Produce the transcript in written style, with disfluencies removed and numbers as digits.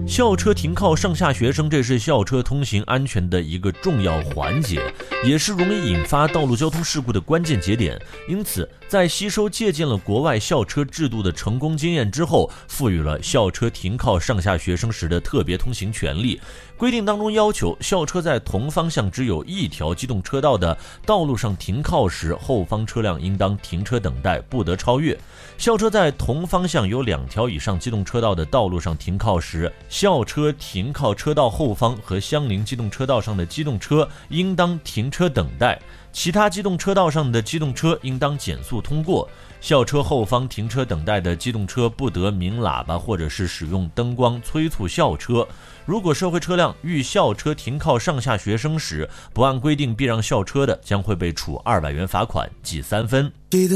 校车停靠上下学生，这是校车通行安全的一个重要环节，也是容易引发道路交通事故的关键节点。因此，在吸收借鉴了国外校车制度的成功经验之后，赋予了校车停靠上下学生时的特别通行权利。规定当中要求，校车在同方向只有一条机动车道的道路上停靠时，后方车辆应当停车等待，不得超越。校车在同方向有2条以上机动车道的道路上停靠时，校车停靠车道后方和相邻机动车道上的机动车应当停车等待，其他机动车道上的机动车应当减速通过。校车后方停车等待的机动车不得鸣喇叭或者是使用灯光催促校车。如果社会车辆遇校车停靠上下学生时不按规定避让校车的，将会被处200元罚款，记3分。